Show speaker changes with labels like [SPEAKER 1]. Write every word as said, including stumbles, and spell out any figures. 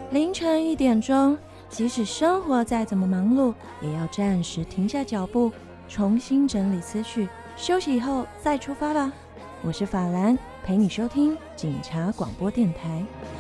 [SPEAKER 1] 凌晨一点钟，即使生活再怎么忙碌，也要暂时停下脚步，重新整理思绪，休息以后再出发吧。我是法兰，陪你收听警察广播电台。